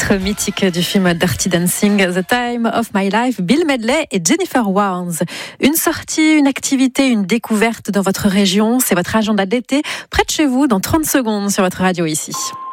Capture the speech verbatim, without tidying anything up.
titre mythique du film Dirty Dancing, The Time of My Life, Bill Medley et Jennifer Warnes. Une sortie, une activité, une découverte dans votre région, c'est votre agenda d'été, près de chez vous, dans trente secondes sur votre radio ici.